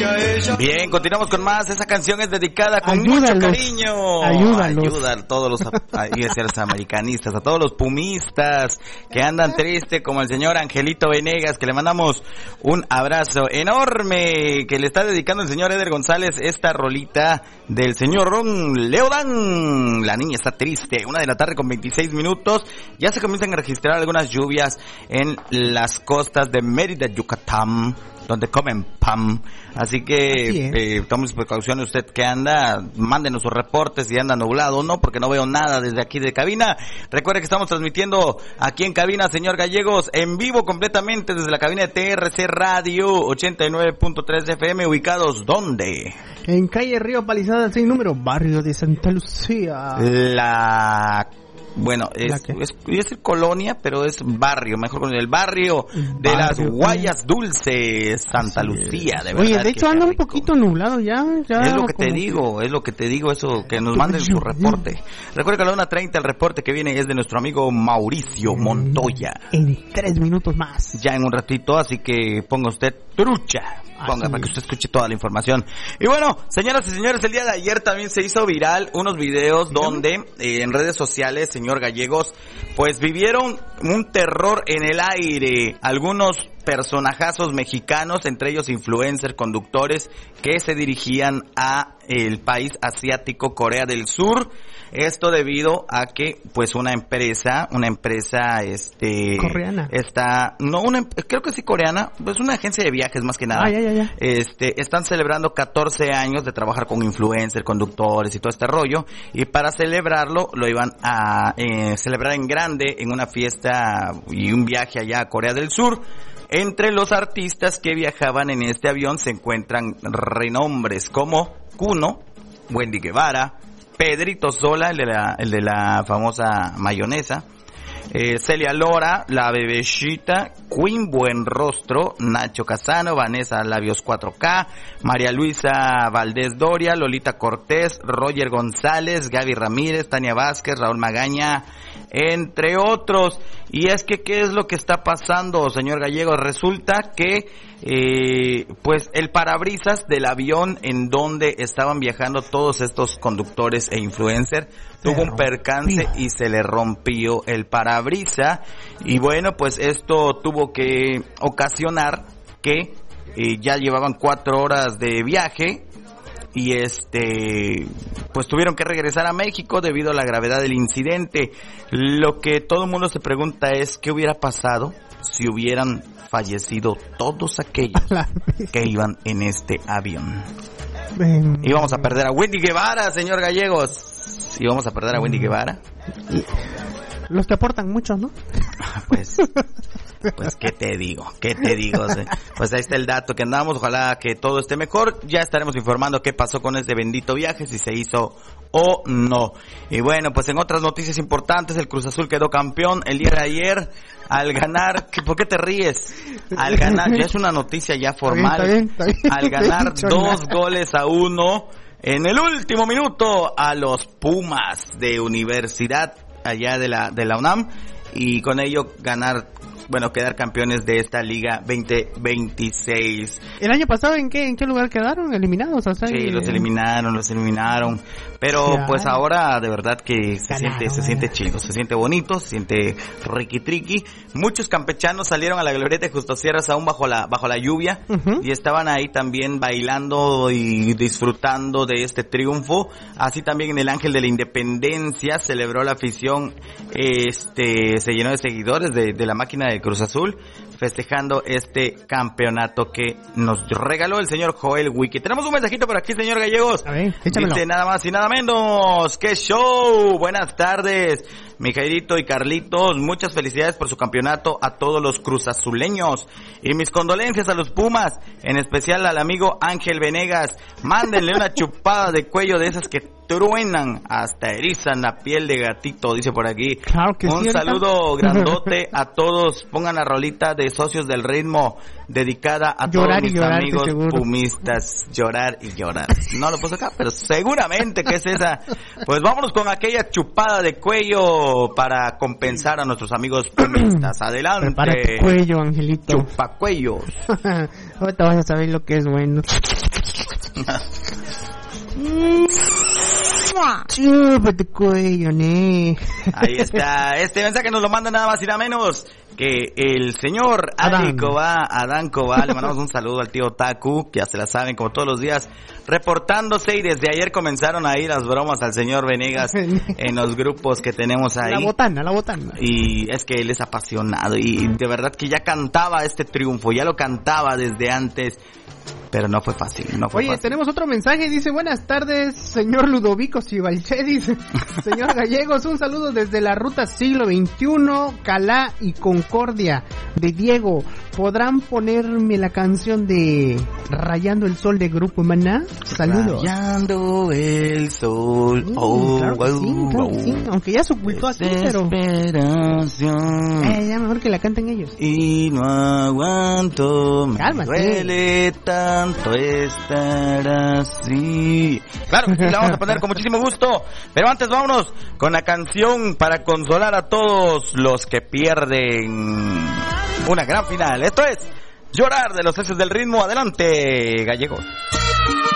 Bien, continuamos con más. Esa canción es dedicada con mucho cariño. Ayuda a todos los americanistas, a todos los pumistas que andan tristes, como el señor Angelito Venegas, que le mandamos un abrazo enorme, que le está dedicando el señor Eder González esta rolita del señor Ron Leodán. La niña está triste. 1:00 con 26 minutos. Ya se comienzan a registrar algunas lluvias en las costas de Mérida, Yucatán, donde comen pan. Así que tome sus precauciones. Usted que anda, mándenos sus reportes si anda nublado o no, porque no veo nada desde aquí de cabina. Recuerde que estamos transmitiendo aquí en cabina, señor Gallegos, en vivo completamente desde la cabina de TRC Radio 89.3 FM, ubicados ¿dónde? En calle Río Palizadas, sin número, barrio de Santa Lucía. Bueno, es colonia, pero es barrio, mejor con el barrio de las Guayas Dulces, Santa Lucía, de verdad. Oye, de hecho anda un poquito nublado ya. Es lo que te digo, eso, que nos manden su reporte. Recuerda que a la 1:30 el reporte que viene es de nuestro amigo Mauricio Montoya. En 3 minutos más. Ya en un ratito, así que ponga usted trucha. Para que usted escuche toda la información. Y bueno, señoras y señores, el día de ayer también se hizo viral unos videos donde en redes sociales, señor Gallegos, pues vivieron un terror en el aire. Algunos personajazos mexicanos, entre ellos influencers, conductores, que se dirigían a el país asiático Corea del Sur. Esto debido a que, pues, una empresa, coreana. Creo que sí coreana, pues una agencia de viajes más que nada. Ya. Están celebrando 14 años de trabajar con influencers, conductores y todo este rollo, y para celebrarlo lo iban a celebrar en grande en una fiesta y un viaje allá a Corea del Sur. Entre los artistas que viajaban en este avión se encuentran renombres como Kuno, Wendy Guevara, Pedrito Sola, el de la famosa mayonesa, Celia Lora, La Bebecita, Queen Buenrostro, Nacho Casano, Vanessa Labios 4K, María Luisa Valdés Doria, Lolita Cortés, Roger González, Gaby Ramírez, Tania Vázquez, Raúl Magaña, entre otros. Y es que, ¿qué es lo que está pasando, señor Gallego? Resulta que, pues, el parabrisas del avión en donde estaban viajando todos estos conductores e influencers tuvo un percance y se le rompió el parabrisa. Y bueno, pues esto tuvo que ocasionar que ya llevaban 4 horas de viaje. Y pues tuvieron que regresar a México debido a la gravedad del incidente. Lo que todo el mundo se pregunta es ¿qué hubiera pasado si hubieran fallecido todos aquellos que iban en este avión? Íbamos a perder a Wendy Guevara, señor Gallegos. Íbamos a perder a Wendy Guevara. Los que aportan mucho, ¿no? Pues ¿qué te digo? Pues ahí está el dato que andamos. Ojalá que todo esté mejor. Ya estaremos informando qué pasó con ese bendito viaje, si se hizo o no. Y bueno, pues en otras noticias importantes, el Cruz Azul quedó campeón el día de ayer al ganar. ¿Por qué te ríes? Al ganar, ya es una noticia ya formal. Está bien. Al ganar 2-1 en el último minuto a los Pumas de Universidad allá de la UNAM, y con ello quedar campeones de esta Liga 2026. ¿El año pasado en qué lugar quedaron? ¿Eliminados? O sea, sí, los eliminaron. Pero pues ahora de verdad que se siente chido, se siente bonito, se siente riqui-triqui. Muchos campechanos salieron a la glorieta de Justo Sierras aún bajo la lluvia, y estaban ahí también bailando y disfrutando de este triunfo. Así también en el Ángel de la Independencia celebró la afición, se llenó de seguidores de la máquina de Cruz Azul, festejando este campeonato que nos regaló el señor Joel Wiki. Tenemos un mensajito por aquí, señor Gallegos. A ver, échamelo. Dice nada más y nada menos. ¡Qué show! Buenas tardes, mi Jairito y Carlitos. Muchas felicidades por su campeonato a todos los cruzazuleños. Y mis condolencias a los Pumas, en especial al amigo Ángel Venegas. Mándenle una chupada de cuello de esas que truenan, hasta erizan la piel de gatito, dice por aquí. Claro que un saludo grandote a todos. Pongan la rolita de Socios del Ritmo, dedicada a todos mis amigos pumistas. Llorar y llorar. No lo puse acá, pero seguramente que es esa. Pues vámonos con aquella chupada de cuello para compensar a nuestros amigos pumistas. Adelante. Prepara tu cuello, Angelito. Chupacuellos. Ahorita vas a saber lo que es bueno. Chúpate cuello, ne. Ahí está. Este mensaje nos lo manda nada más y nada menos que el señor Adán Cobá. Le mandamos un saludo al tío Taku, que ya se la saben como todos los días, reportándose, y desde ayer comenzaron a ir las bromas al señor Venegas en los grupos que tenemos ahí. La botana. Y es que él es apasionado y de verdad que ya cantaba este triunfo, ya lo cantaba desde antes. Pero no fue fácil, Oye, tenemos otro mensaje, dice: buenas tardes, señor Ludovico Sibalché, dice, señor Gallegos, un saludo desde la ruta siglo XXI, Calá y Concordia, de Diego. ¿Podrán ponerme la canción de Rayando el Sol de Grupo Maná? Saludos. Rayando el Sol. Claro que sí, aunque ya se ocultó aquí, pero... ya mejor que la canten ellos. Y no aguanto, me duele tanto estar así. Claro que sí, la vamos a poner con muchísimo gusto. Pero antes vámonos con la canción para consolar a todos los que pierden una gran final. Esto es Llorar de los Heces del Ritmo. Adelante, Gallegos.